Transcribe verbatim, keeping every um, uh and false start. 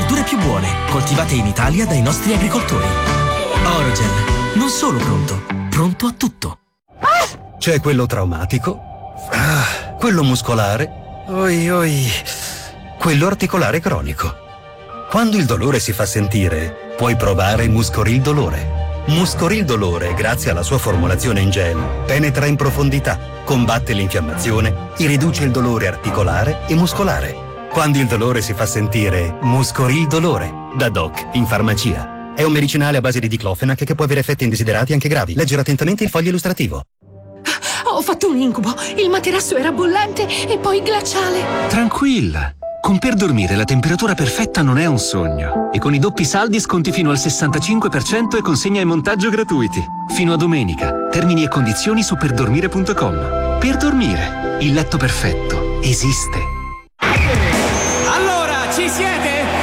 verdure più buone, coltivate in Italia dai nostri agricoltori. Orogel, non solo pronto, pronto a tutto. C'è quello traumatico, ah, quello muscolare, oi oi, quello articolare cronico. Quando il dolore si fa sentire, puoi provare Muscoril Dolore. Muscoril Dolore, grazie alla sua formulazione in gel, penetra in profondità, combatte l'infiammazione e riduce il dolore articolare e muscolare. Quando il dolore si fa sentire, Muscoril Dolore, da Doc, in farmacia. È un medicinale a base di diclofenac che può avere effetti indesiderati anche gravi. Leggere attentamente il foglio illustrativo. Ho fatto un incubo. Il materasso era bollente e poi glaciale. Tranquilla. Con Per Dormire la temperatura perfetta non è un sogno. E con i doppi saldi sconti fino al sessantacinque per cento e consegna e montaggio gratuiti. Fino a domenica. Termini e condizioni su perdormire punto com. Per Dormire. Il letto perfetto esiste. Allora, ci siete?